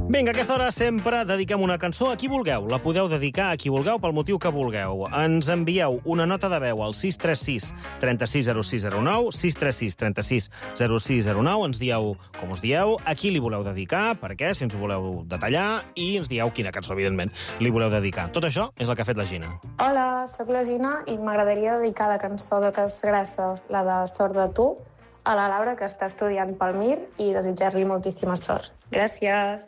Vinga, a aquesta hora sempre dediquem una cançó a qui vulgueu. La podeu dedicar a qui vulgueu pel motiu que vulgueu. Ens envieu una nota de veu al 636 360609, 636 360609. Ens dieu com us dieu, a qui li voleu dedicar, per què, si ens ho voleu detallar, i ens dieu quina cançó, evidentment, li voleu dedicar. Tot això és el que ha fet la Gina. Hola, sóc la Gina i m'agradaria dedicar la cançó de Cas Grasses, la de Sort de tu, a la Laura, que està estudiant pel MIR, i desitjar-li moltíssima sort. Gràcies.